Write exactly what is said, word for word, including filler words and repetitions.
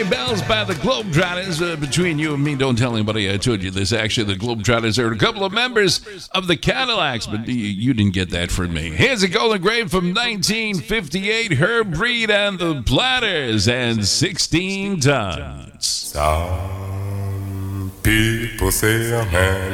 Bells by the Globetrotters. Uh, between you and me, don't tell anybody I told you this. Actually, the Globetrotters are a couple of members of the Cadillacs, but you, you didn't get that from me. Here's a Golden Grave from nineteen fifty-eight, Herb Reed and the Platters, and sixteen tons. Some people say a man